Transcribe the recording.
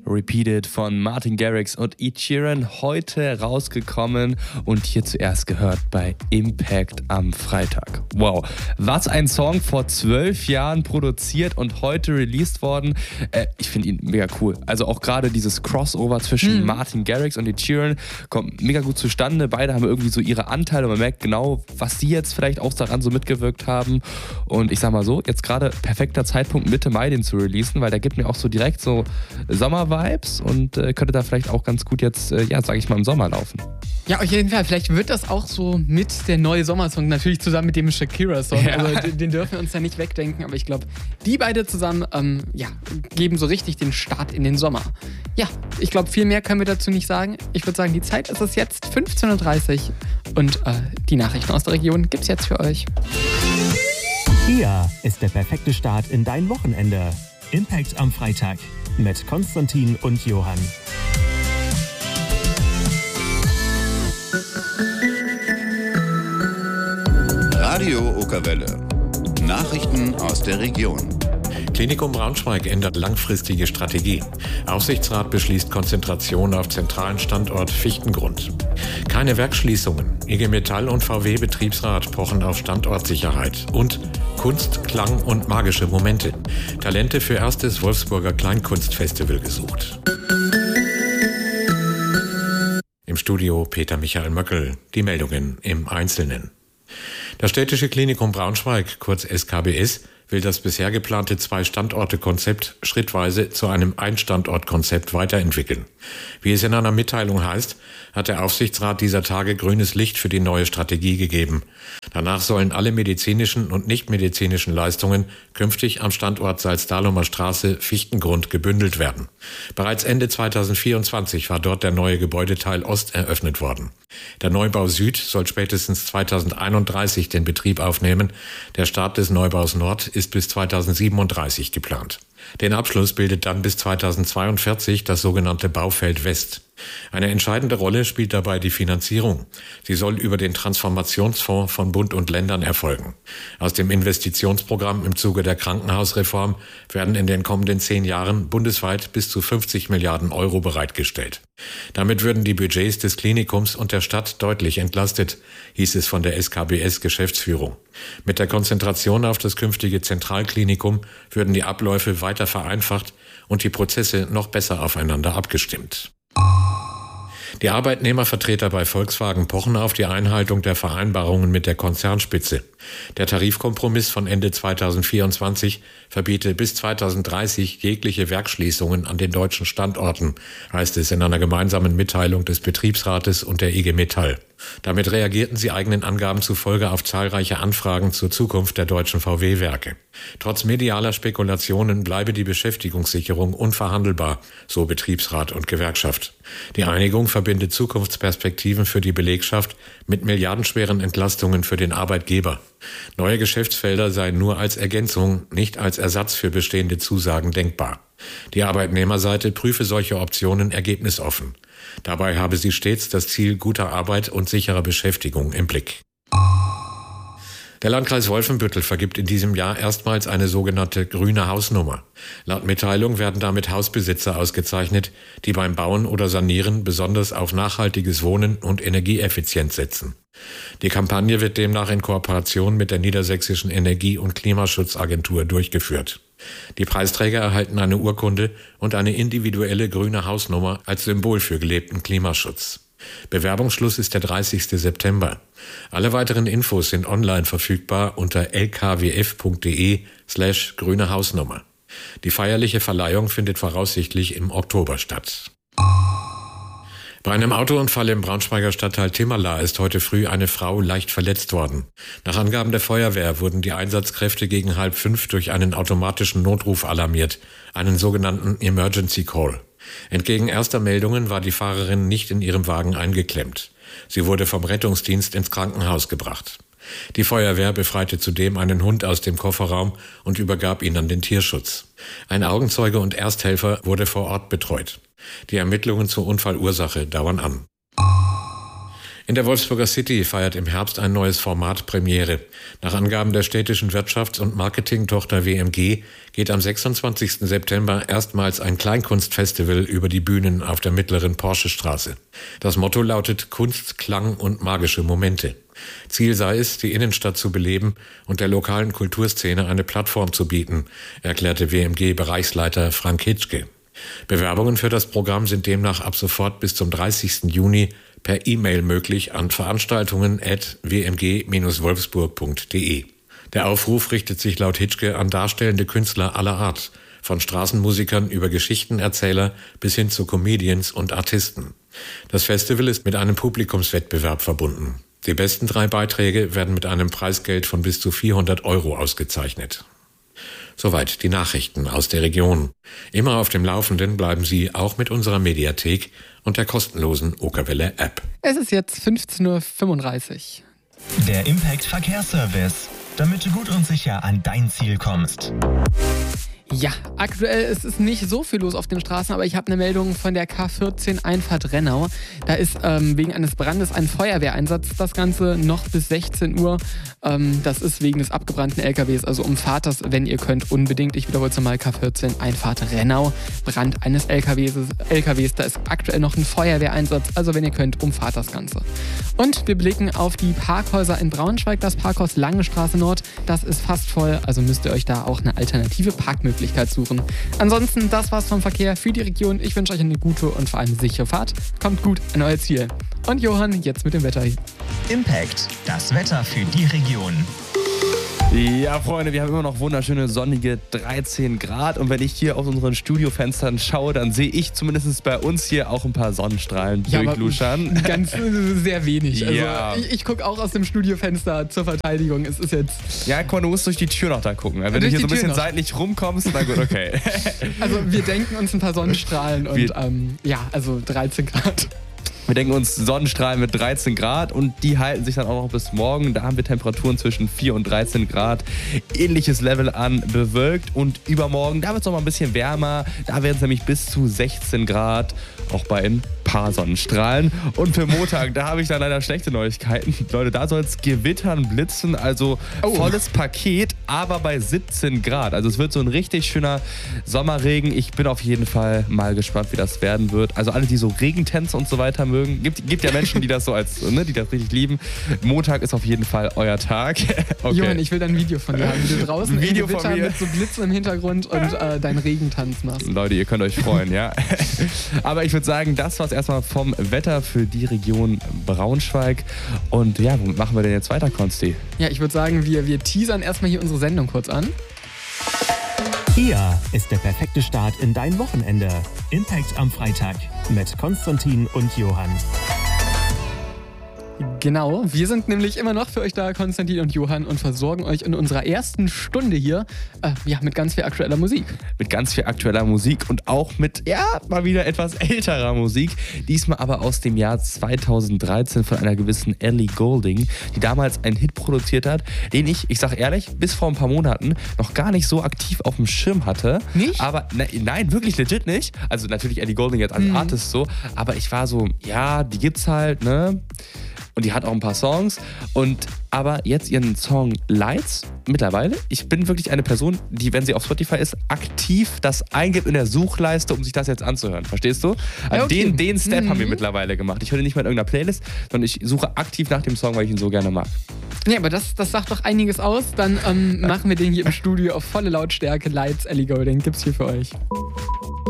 Repeated von Martin Garrix und Ed Sheeran, heute rausgekommen und hier zuerst gehört bei Impact am Freitag. Wow, was ein Song, vor 12 Jahren produziert und heute released worden. Ich finde ihn mega cool. Also auch gerade dieses Crossover zwischen Martin Garrix und Ed Sheeran kommt mega gut zustande. Beide haben irgendwie so ihre Anteile und man merkt genau, was die jetzt vielleicht auch daran so mitgewirkt haben. Und ich sag mal so, jetzt gerade perfekter Zeitpunkt Mitte Mai den zu releasen, weil der gibt mir auch so direkt so Sommer-Vibes und könnte da vielleicht auch ganz gut jetzt, sage ich mal, im Sommer laufen. Ja, auf jeden Fall. Vielleicht wird das auch so mit der neue Sommersong, natürlich zusammen mit dem Shakira-Song. Ja. Also den dürfen wir uns ja nicht wegdenken, aber ich glaube, die beide zusammen geben so richtig den Start in den Sommer. Ja, ich glaube, viel mehr können wir dazu nicht sagen. Ich würde sagen, die Zeit ist es jetzt 15.30 Uhr und die Nachrichten aus der Region gibt's jetzt für euch. Hier ist der perfekte Start in dein Wochenende. Impact am Freitag mit Konstantin und Johann. Radio Okerwelle. Nachrichten aus der Region. Klinikum Braunschweig ändert langfristige Strategie. Aufsichtsrat beschließt Konzentration auf zentralen Standort Fichtengrund. Keine Werksschließungen. IG Metall und VW-Betriebsrat pochen auf Standortsicherheit. Und Kunst, Klang und magische Momente. Talente für erstes Wolfsburger Kleinkunstfestival gesucht. Im Studio Peter Michael Möckel. Die Meldungen im Einzelnen. Das Städtische Klinikum Braunschweig, kurz SKBS, will das bisher geplante 2-Standorte-Konzept schrittweise zu einem Ein-Standort-Konzept weiterentwickeln. Wie es in einer Mitteilung heißt, hat der Aufsichtsrat dieser Tage grünes Licht für die neue Strategie gegeben. Danach sollen alle medizinischen und nichtmedizinischen Leistungen künftig am Standort Salzdahlumer Straße Fichtengrund gebündelt werden. Bereits Ende 2024 war dort der neue Gebäudeteil Ost eröffnet worden. Der Neubau Süd soll spätestens 2031 den Betrieb aufnehmen. Der Start des Neubaus Nord ist bis 2037 geplant. Den Abschluss bildet dann bis 2042 das sogenannte Baufeld West. Eine entscheidende Rolle spielt dabei die Finanzierung. Sie soll über den Transformationsfonds von Bund und Ländern erfolgen. Aus dem Investitionsprogramm im Zuge der Krankenhausreform werden in den kommenden 10 Jahren bundesweit bis zu 50 Milliarden Euro bereitgestellt. Damit würden die Budgets des Klinikums und der Stadt deutlich entlastet, hieß es von der SKBS-Geschäftsführung. Mit der Konzentration auf das künftige Zentralklinikum würden die Abläufe weiter vereinfacht und die Prozesse noch besser aufeinander abgestimmt. Die Arbeitnehmervertreter bei Volkswagen pochen auf die Einhaltung der Vereinbarungen mit der Konzernspitze. Der Tarifkompromiss von Ende 2024 verbiete bis 2030 jegliche Werksschließungen an den deutschen Standorten, heißt es in einer gemeinsamen Mitteilung des Betriebsrates und der IG Metall. Damit reagierten sie eigenen Angaben zufolge auf zahlreiche Anfragen zur Zukunft der deutschen VW-Werke. Trotz medialer Spekulationen bleibe die Beschäftigungssicherung unverhandelbar, so Betriebsrat und Gewerkschaft. Die Einigung verbindet Zukunftsperspektiven für die Belegschaft mit milliardenschweren Entlastungen für den Arbeitgeber. Neue Geschäftsfelder seien nur als Ergänzung, nicht als Ersatz für bestehende Zusagen denkbar. Die Arbeitnehmerseite prüfe solche Optionen ergebnisoffen. Dabei habe sie stets das Ziel guter Arbeit und sicherer Beschäftigung im Blick. Der Landkreis Wolfenbüttel vergibt in diesem Jahr erstmals eine sogenannte grüne Hausnummer. Laut Mitteilung werden damit Hausbesitzer ausgezeichnet, die beim Bauen oder Sanieren besonders auf nachhaltiges Wohnen und Energieeffizienz setzen. Die Kampagne wird demnach in Kooperation mit der Niedersächsischen Energie- und Klimaschutzagentur durchgeführt. Die Preisträger erhalten eine Urkunde und eine individuelle grüne Hausnummer als Symbol für gelebten Klimaschutz. Bewerbungsschluss ist der 30. September. Alle weiteren Infos sind online verfügbar unter lkwf.de/grüne Hausnummer. Die feierliche Verleihung findet voraussichtlich im Oktober statt. Bei einem Autounfall im Braunschweiger Stadtteil Timmerla ist heute früh eine Frau leicht verletzt worden. Nach Angaben der Feuerwehr wurden die Einsatzkräfte gegen 4:30 durch einen automatischen Notruf alarmiert, einen sogenannten Emergency Call. Entgegen erster Meldungen war die Fahrerin nicht in ihrem Wagen eingeklemmt. Sie wurde vom Rettungsdienst ins Krankenhaus gebracht. Die Feuerwehr befreite zudem einen Hund aus dem Kofferraum und übergab ihn an den Tierschutz. Ein Augenzeuge und Ersthelfer wurde vor Ort betreut. Die Ermittlungen zur Unfallursache dauern an. In der Wolfsburger City feiert im Herbst ein neues Format Premiere. Nach Angaben der städtischen Wirtschafts- und Marketingtochter WMG geht am 26. September erstmals ein Kleinkunstfestival über die Bühnen auf der mittleren Porschestraße. Das Motto lautet Kunst, Klang und magische Momente. Ziel sei es, die Innenstadt zu beleben und der lokalen Kulturszene eine Plattform zu bieten, erklärte WMG-Bereichsleiter Frank Hitschke. Bewerbungen für das Programm sind demnach ab sofort bis zum 30. Juni per E-Mail möglich an veranstaltungen@wmg-wolfsburg.de. Der Aufruf richtet sich laut Hitschke an darstellende Künstler aller Art, von Straßenmusikern über Geschichtenerzähler bis hin zu Comedians und Artisten. Das Festival ist mit einem Publikumswettbewerb verbunden. Die besten 3 Beiträge werden mit einem Preisgeld von bis zu 400 € ausgezeichnet. Soweit die Nachrichten aus der Region. Immer auf dem Laufenden bleiben Sie auch mit unserer Mediathek und der kostenlosen Okerwelle App. Es ist jetzt 15:35 Uhr. Der Impact Verkehrsservice, damit du gut und sicher an dein Ziel kommst. Ja, aktuell ist es nicht so viel los auf den Straßen, aber ich habe eine Meldung von der K14 Einfahrt Rennau. Da ist wegen eines Brandes ein Feuerwehreinsatz. Das Ganze noch bis 16 Uhr. Das ist wegen des abgebrannten LKWs. Also umfahrt das, wenn ihr könnt, unbedingt. Ich wiederhole es nochmal, K14 Einfahrt Rennau. Brand eines LKWs. Da ist aktuell noch ein Feuerwehreinsatz. Also wenn ihr könnt, umfahrt das Ganze. Und wir blicken auf die Parkhäuser in Braunschweig. Das Parkhaus Lange Straße Nord, das ist fast voll. Also müsst ihr euch da auch eine alternative Parkmöglichkeit suchen. Ansonsten, das war's vom Verkehr für die Region. Ich wünsche euch eine gute und vor allem sichere Fahrt. Kommt gut an euer Ziel. Und Johann, jetzt mit dem Wetter hier. Impact, das Wetter für die Region. Ja, Freunde, wir haben immer noch wunderschöne sonnige 13 Grad und wenn ich hier aus unseren Studiofenstern schaue, dann sehe ich zumindest bei uns hier auch ein paar Sonnenstrahlen durchluschern. Ganz sehr wenig. Ja. Also ich gucke auch aus dem Studiofenster zur Verteidigung. Es ist jetzt... Ja, du musst durch die Tür noch da gucken. Wenn du hier so ein bisschen seitlich rumkommst, na gut, okay. Also wir denken uns ein paar Sonnenstrahlen und also 13 Grad. Wir denken uns Sonnenstrahlen mit 13 Grad und die halten sich dann auch noch bis morgen. Da haben wir Temperaturen zwischen 4 und 13 Grad. Ähnliches Level an bewölkt und übermorgen, da wird es noch mal ein bisschen wärmer. Da werden es nämlich bis zu 16 Grad, auch bei ein paar Sonnenstrahlen. Und für Montag, da habe ich dann leider schlechte Neuigkeiten. Leute, da soll es gewittern, blitzen, also volles Paket, aber bei 17 Grad. Also es wird so ein richtig schöner Sommerregen. Ich bin auf jeden Fall mal gespannt, wie das werden wird. Also alle, die so Regentänze und so weiter mögen, gibt ja Menschen, die das so die das richtig lieben. Montag ist auf jeden Fall euer Tag. Okay. Johann, ich will dann ein Video von dir haben, wie du draußen ein Video im von mir mit so Blitzen im Hintergrund und deinen Regentanz machst. Leute, ihr könnt euch freuen, ja. Aber ich würde sagen, das war's erstmal vom Wetter für die Region Braunschweig. Und ja, womit machen wir denn jetzt weiter, Konsti? Ja, ich würde sagen, wir teasern erstmal hier unsere Sendung kurz an. Hier ist der perfekte Start in dein Wochenende. Impact am Freitag mit Konstantin und Johann. Genau, wir sind nämlich immer noch für euch da, Konstantin und Johann, und versorgen euch in unserer ersten Stunde hier mit ganz viel aktueller Musik. Mit ganz viel aktueller Musik und auch mit, mal wieder etwas älterer Musik. Diesmal aber aus dem Jahr 2013 von einer gewissen Ellie Goulding, die damals einen Hit produziert hat, den ich sag ehrlich, bis vor ein paar Monaten noch gar nicht so aktiv auf dem Schirm hatte. Nicht? Aber nein, wirklich legit nicht. Also natürlich Ellie Goulding jetzt als Artist so, aber ich war so, die gibt's halt, ne? Und die hat auch ein paar Songs. Aber jetzt ihren Song Lights mittlerweile. Ich bin wirklich eine Person, die, wenn sie auf Spotify ist, aktiv das eingibt in der Suchleiste, um sich das jetzt anzuhören. Verstehst du? Also okay. Den Step haben wir mittlerweile gemacht. Ich höre nicht mal in irgendeiner Playlist, sondern ich suche aktiv nach dem Song, weil ich ihn so gerne mag. Ja, aber das sagt doch einiges aus. Dann machen wir den hier im Studio auf volle Lautstärke. Lights, Ellie Goulding gibt's hier für euch.